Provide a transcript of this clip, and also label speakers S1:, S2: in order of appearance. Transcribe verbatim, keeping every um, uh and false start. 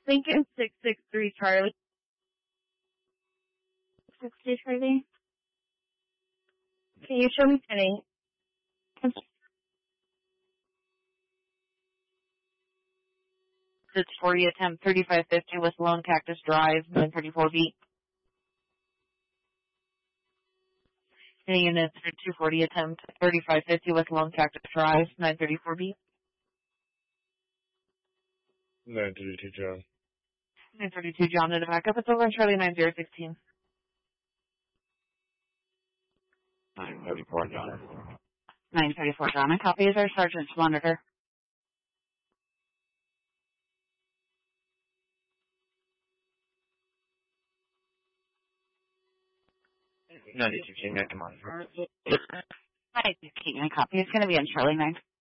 S1: Lincoln six six three Charlie. sixty Charlie. Can you show me ten eight?
S2: six forty attempt thirty-five fifty with Lone Cactus Drive, nine thirty-four B. Any units for two forty attempt thirty-five fifty with Lone Cactus Drive, nine thirty-four B.
S3: nine thirty-two John.
S2: nine thirty-two John, and a backup. It's over on Charlie nine zero sixteen.
S4: nine thirty-four John.
S2: nine thirty-four John. A copy is our Sergeant's monitor.
S4: ninety-two King, I can monitor.
S2: ninety-two King, a copy. It's going to be on Charlie nine.